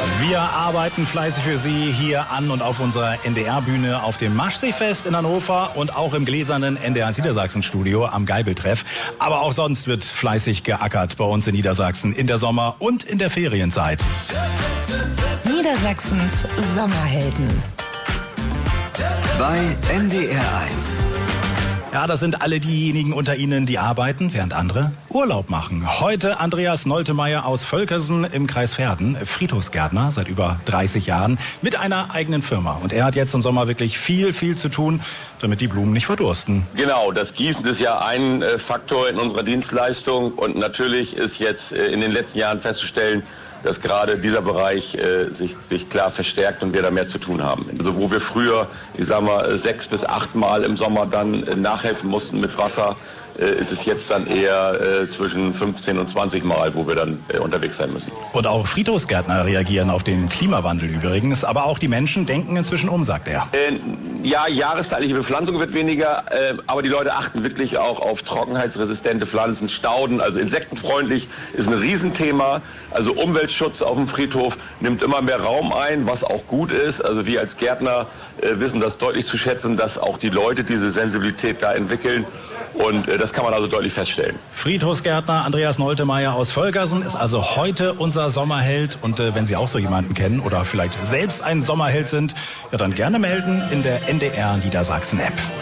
Wir arbeiten fleißig für Sie hier an und auf unserer NDR-Bühne auf dem Maschsee-Fest in Hannover und auch im gläsernen NDR Niedersachsen-Studio am Geibeltreff. Aber auch sonst wird fleißig geackert bei uns in Niedersachsen in der Sommer- und in der Ferienzeit. Niedersachsens Sommerhelden bei NDR 1. Ja, das sind alle diejenigen unter Ihnen, die arbeiten, während andere Urlaub machen. Heute Andreas Noltemeyer aus Völkersen im Kreis Verden, Friedhofsgärtner seit über 30 Jahren mit einer eigenen Firma. Und er hat jetzt im Sommer wirklich viel zu tun, damit die Blumen nicht verdursten. Genau, das Gießen ist ja ein Faktor in unserer Dienstleistung. Und natürlich ist jetzt in den letzten Jahren festzustellen, dass gerade dieser Bereich sich klar verstärkt und wir da mehr zu tun haben. Also wo wir früher, 6 bis 8 Mal im Sommer dann nachhelfen mussten mit Wasser, ist es jetzt dann eher zwischen 15 und 20 Mal, wo wir dann unterwegs sein müssen. Und auch Friedhofsgärtner reagieren auf den Klimawandel übrigens, aber auch die Menschen denken inzwischen um, sagt er. Ja, jahreszeitliche Bepflanzung wird weniger, aber die Leute achten wirklich auch auf trockenheitsresistente Pflanzen, Stauden, also insektenfreundlich ist ein Riesenthema. Also Umweltschutz auf dem Friedhof nimmt immer mehr Raum ein, was auch gut ist. Also wir als Gärtner wissen das deutlich zu schätzen, dass auch die Leute diese Sensibilität da entwickeln. Und das kann man also deutlich feststellen. Friedhofsgärtner Andreas Noltemeyer aus Völkersen ist also heute unser Sommerheld. Und wenn Sie auch so jemanden kennen oder vielleicht selbst ein Sommerheld sind, ja dann gerne melden in der NDR Niedersachsen App.